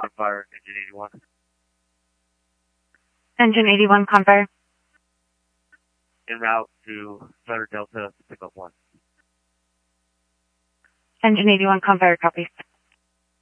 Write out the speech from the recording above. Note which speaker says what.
Speaker 1: Confire, Engine 81.
Speaker 2: Engine 81, Confire.
Speaker 1: En route to Flutter Delta to pick up 1.
Speaker 2: Engine 81, Confire, copy.